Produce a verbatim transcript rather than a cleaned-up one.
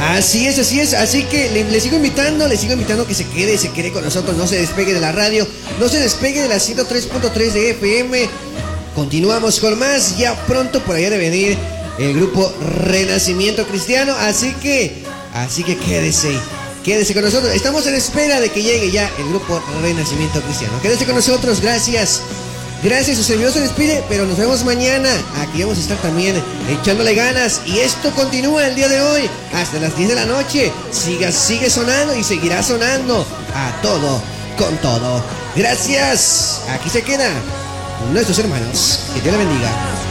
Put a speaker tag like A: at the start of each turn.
A: Así es, así es, así que le, le sigo invitando, le sigo invitando que se quede, se quede con nosotros, no se despegue de la radio, no se despegue de la ciento tres punto tres de F M. Continuamos con más, ya pronto por allá de venir el grupo Renacimiento Cristiano, así que, así que quédese, quédese con nosotros, estamos en espera de que llegue ya el grupo Renacimiento Cristiano, quédese con nosotros, gracias. Gracias, su servidor se despide, pero nos vemos mañana. Aquí vamos a estar también echándole ganas. Y esto continúa el día de hoy hasta las diez de la noche. Siga, sigue sonando y seguirá sonando a todo, con todo. Gracias. Aquí se quedan nuestros hermanos. Que Dios le bendiga.